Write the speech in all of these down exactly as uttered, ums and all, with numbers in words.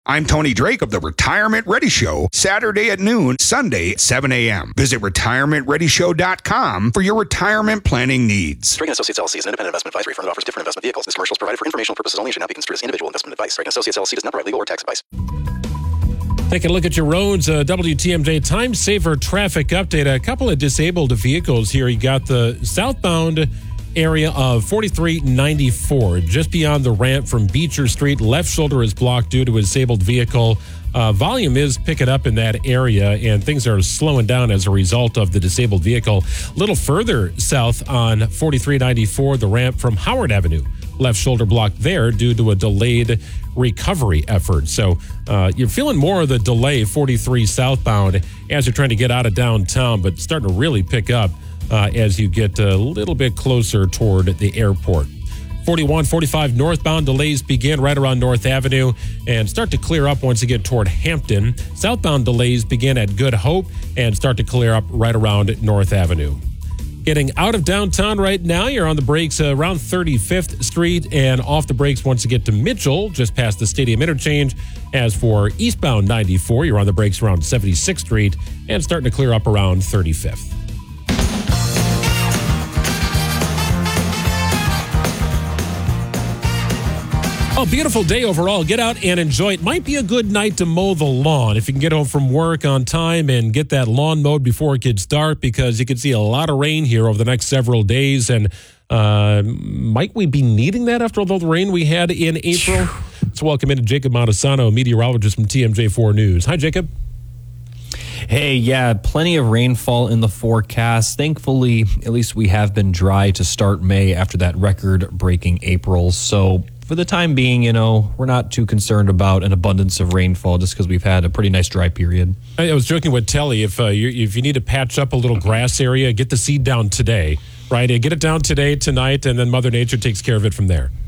I'm Tony Drake of the Retirement Ready Show, Saturday at noon, Sunday at seven a.m. Visit retirement ready show dot com for your retirement planning needs. Drake and Associates L L C is an independent investment advisory firm that offers different investment vehicles. This commercial is provided for informational purposes only and should not be construed as individual investment advice. Drake and Associates L L C does not provide legal or tax advice. Taking a look at your roads, uh, W T M J Time Saver traffic update. A couple of disabled vehicles here. You got the southbound area of forty-three ninety-four, just beyond the ramp from Beecher Street. Left shoulder is blocked due to a disabled vehicle. Uh, volume is picking up in that area, and things are slowing down as a result of the disabled vehicle. A little further south on forty-three ninety-four, the ramp from Howard Avenue. Left shoulder blocked there due to a delayed recovery effort. So uh, you're feeling more of the delay forty-three southbound as you're trying to get out of downtown, but starting to really pick up uh, as you get a little bit closer toward the airport. forty-one forty-five northbound delays begin right around North Avenue and start to clear up once you get toward Hampton. Southbound delays begin at Good Hope and start to clear up right around North Avenue. Getting out of downtown right now, you're on the brakes uh, around thirty-fifth Street and off the brakes once you get to Mitchell, just past the Stadium Interchange. As for eastbound ninety-four, you're on the brakes around seventy-sixth Street and starting to clear up around thirty-fifth. Oh, beautiful day overall. Get out and enjoy it. Might be a good night to mow the lawn if you can get home from work on time and get that lawn mowed before it gets dark, because you can see a lot of rain here over the next several days. And uh, might we be needing that after all the rain we had in April? Let's welcome in Jacob Montesano, meteorologist from T M J four News. Hi, Jacob. Hey, yeah, plenty of rainfall in the forecast. Thankfully, at least we have been dry to start May after that record-breaking April. So for the time being, you know, we're not too concerned about an abundance of rainfall just because we've had a pretty nice dry period. I was joking with Telly, if uh, you if you need to patch up a little grass area, get the seed down today, right? Get it down today, tonight, and then Mother Nature takes care of it from there.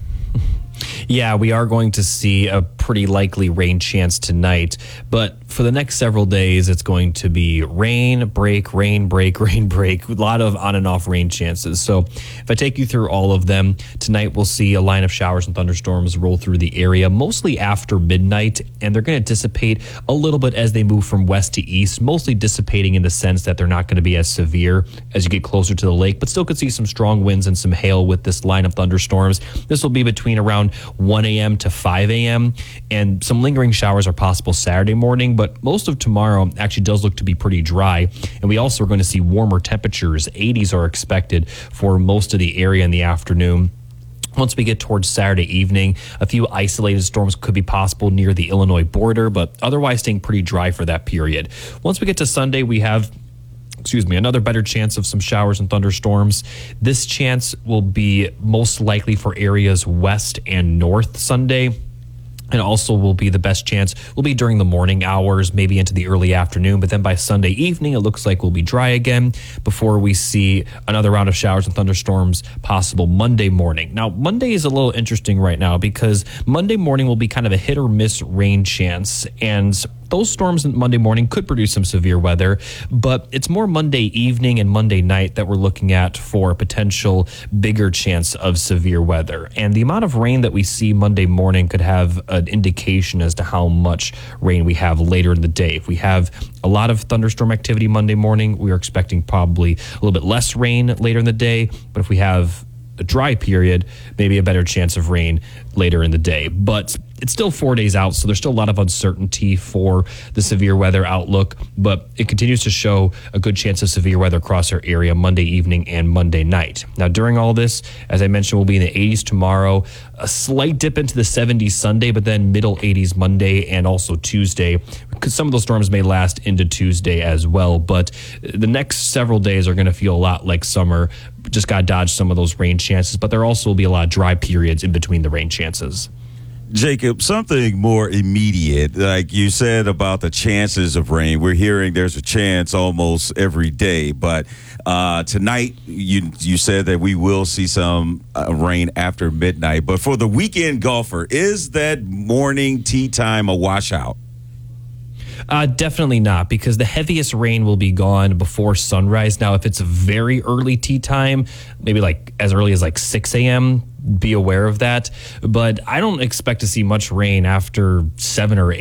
Yeah, we are going to see a pretty likely rain chance tonight, but for the next several days, it's going to be rain, break, rain, break, rain, break, a lot of on and off rain chances. So if I take you through all of them, tonight we'll see a line of showers and thunderstorms roll through the area, mostly after midnight, and they're going to dissipate a little bit as they move from west to east, mostly dissipating in the sense that they're not going to be as severe as you get closer to the lake, but still could see some strong winds and some hail with this line of thunderstorms. This will be between around one a.m. to five a.m. and some lingering showers are possible Saturday morning, but most of tomorrow actually does look to be pretty dry. And we also are going to see warmer temperatures. eighties are expected for most of the area in the afternoon. Once we get towards Saturday evening, a few isolated storms could be possible near the Illinois border, but otherwise staying pretty dry for that period. Once we get to Sunday, we have excuse me, another better chance of some showers and thunderstorms. This chance will be most likely for areas west and north Sunday. And also will be the best chance will be during the morning hours, maybe into the early afternoon. But then by Sunday evening, it looks like we'll be dry again before we see another round of showers and thunderstorms possible Monday morning. Now, Monday is a little interesting right now because Monday morning will be kind of a hit or miss rain chance. And those storms Monday morning could produce some severe weather, but it's more Monday evening and Monday night that we're looking at for a potential bigger chance of severe weather. And the amount of rain that we see Monday morning could have an indication as to how much rain we have later in the day. If we have a lot of thunderstorm activity Monday morning, we are expecting probably a little bit less rain later in the day. But if we have a dry period, maybe a better chance of rain later in the day. But it's still four days out, so there's still a lot of uncertainty for the severe weather outlook, but it continues to show a good chance of severe weather across our area Monday evening and Monday night. Now, during all this, as I mentioned, we'll be in the eighties tomorrow, a slight dip into the seventies Sunday, but then middle eighties Monday and also Tuesday, because some of those storms may last into Tuesday as well. But the next several days are going to feel a lot like summer. Just got to dodge some of those rain chances, but there also will be a lot of dry periods in between the rain chances. Jacob, something more immediate, like you said about the chances of rain. We're hearing there's a chance almost every day, but uh, tonight you you said that we will see some uh, rain after midnight. But for the weekend golfer, is that morning tee time a washout? Uh, definitely not, because the heaviest rain will be gone before sunrise. Now, if it's a very early tee time, maybe like as early as like six a.m., be aware of that. But I don't expect to see much rain after seven or eight.